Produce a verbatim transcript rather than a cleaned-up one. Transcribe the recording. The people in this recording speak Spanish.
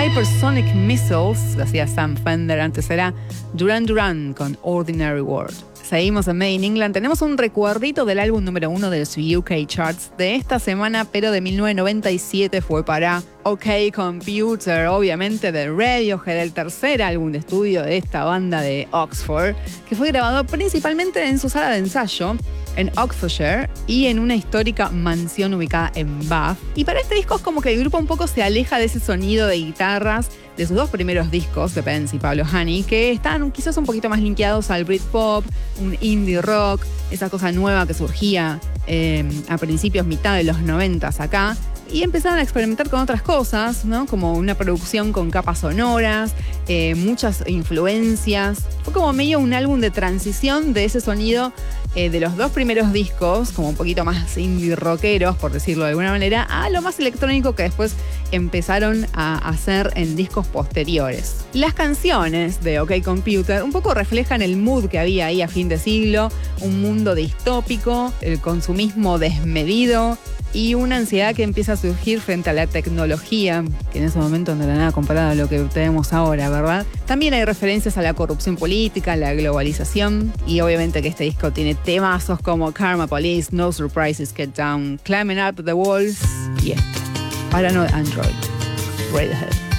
Hypersonic Missiles, lo hacía Sam Fender, antes era Duran Duran con Ordinary World. Seguimos en Made in England. Tenemos un recuerdito del álbum número uno de los U K Charts de esta semana, pero de mil novecientos noventa y siete fue para OK Computer, obviamente de Radiohead, el tercer álbum de estudio de esta banda de Oxford, que fue grabado principalmente en su sala de ensayo en Oxfordshire y en una histórica mansión ubicada en Bath. Y para este disco es como que el grupo un poco se aleja de ese sonido de guitarras de sus dos primeros discos, de Pence y Pablo Honey, que están quizás un poquito más linkeados al Britpop, un indie rock, esa cosa nueva que surgía eh, a principios, mitad de los noventas acá. Y empezaron a experimentar con otras cosas, ¿no? Como una producción con capas sonoras, eh, muchas influencias. Fue como medio un álbum de transición de ese sonido eh, de los dos primeros discos, como un poquito más indie rockeros, por decirlo de alguna manera, a lo más electrónico que después empezaron a hacer en discos posteriores. Las canciones de OK Computer un poco reflejan el mood que había ahí a fin de siglo, un mundo distópico, el consumismo desmedido, y una ansiedad que empieza a surgir frente a la tecnología, que en ese momento no era nada comparado a lo que tenemos ahora, ¿verdad? También hay referencias a la corrupción política, a la globalización, y obviamente que este disco tiene temazos como Karma Police, No Surprises, Get Down, Climbing Up the Walls y esto, Paranoid Android, Radiohead.